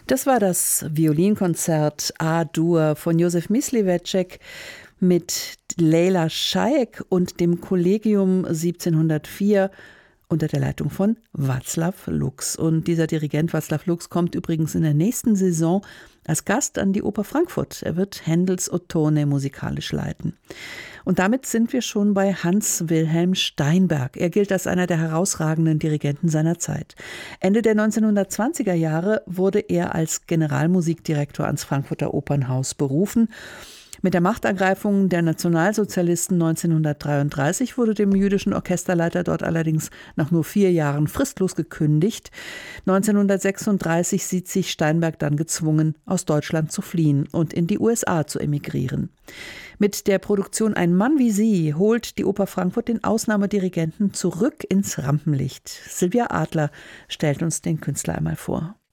Das war das Violinkonzert A-Dur von Josef Mysliveček mit Lejla Šajek und dem Collegium 1704 unter der Leitung von Václav Lux. Und dieser Dirigent Václav Lux kommt übrigens in der nächsten Saison als Gast an die Oper Frankfurt. Er wird Händels Ottone musikalisch leiten. Und damit sind wir schon bei Hans Wilhelm Steinberg. Er gilt als einer der herausragenden Dirigenten seiner Zeit. Ende der 1920er Jahre wurde er als Generalmusikdirektor ans Frankfurter Opernhaus berufen. Mit der Machtergreifung der Nationalsozialisten 1933 wurde dem jüdischen Orchesterleiter dort allerdings nach nur 4 Jahren fristlos gekündigt. 1936 sieht sich Steinberg dann gezwungen, aus Deutschland zu fliehen und in die USA zu emigrieren. Mit der Produktion Ein Mann wie Sie holt die Oper Frankfurt den Ausnahmedirigenten zurück ins Rampenlicht. Silvia Adler stellt uns den Künstler einmal vor.